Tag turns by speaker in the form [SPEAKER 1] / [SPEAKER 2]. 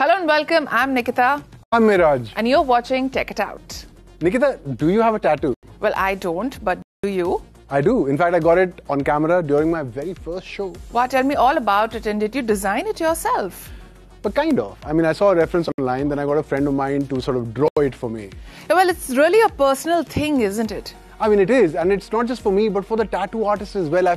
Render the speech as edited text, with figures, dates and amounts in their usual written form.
[SPEAKER 1] Hello and welcome. I'm Nikita.
[SPEAKER 2] I'm Miraj.
[SPEAKER 1] And you're watching Tech It Out.
[SPEAKER 2] Nikita, do you have a tattoo?
[SPEAKER 1] Well, I don't, but do you?
[SPEAKER 2] I do. In fact, I got it on camera during my very first show.
[SPEAKER 1] Wow, tell me all about it. And did you design it yourself?
[SPEAKER 2] But kind of. I mean, I saw a reference online, then I got a friend of mine to sort of draw it for me.
[SPEAKER 1] Yeah, well, it's really a personal thing, isn't it?
[SPEAKER 2] I mean, it is. And it's not just for me, but for the tattoo artist as well.